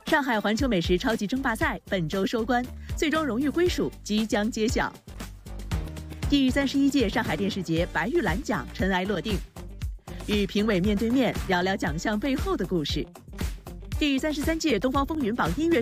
上海环球美食超级争霸赛本周收官，最终荣誉归属即将揭晓。第31届上海电视节白玉兰奖尘埃落定，与评委面对面聊聊奖项背后的故事。第33届东方风云榜音乐